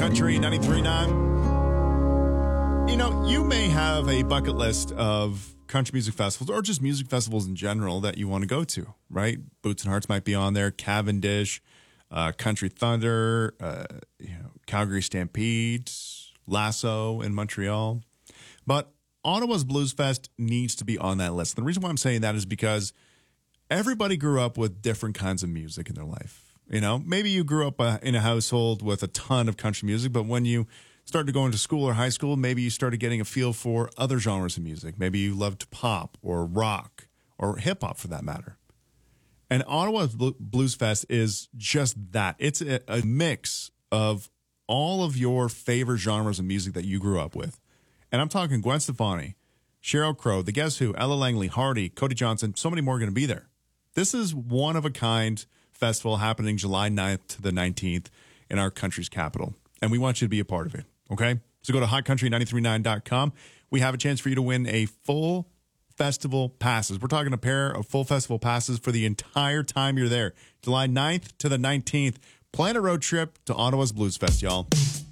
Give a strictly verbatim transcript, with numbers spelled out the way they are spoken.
Country ninety-three point nine. You know, you may have a bucket list of country music festivals or just music festivals in general that you want to go to, right? Boots and Hearts might be on there, Cavendish, uh, Country Thunder, uh, you know, Calgary Stampede, Lasso in Montreal. But Ottawa's Blues Fest needs to be on that list. And the reason why I'm saying that is because everybody grew up with different kinds of music in their life. You know, maybe you grew up uh, in a household with a ton of country music, but when you started to go into school or high school, maybe you started getting a feel for other genres of music. Maybe you loved pop or rock or hip hop for that matter. And Ottawa Blues Fest is just that. It's a, a mix of all of your favorite genres of music that you grew up with. And I'm talking Gwen Stefani, Sheryl Crow, The Guess Who, Ella Langley, Hardy, Cody Johnson. So many more are going to be there. This is one of a kind festival happening July ninth to the nineteenth in our country's capital. And we want you to be a part of it, okay? So go to hot country nine three nine dot com. We have a chance for you to win a full festival passes. We're talking a pair of full festival passes for the entire time you're there. July ninth to the nineteenth. Plan a road trip to Ottawa's Blues Fest, y'all.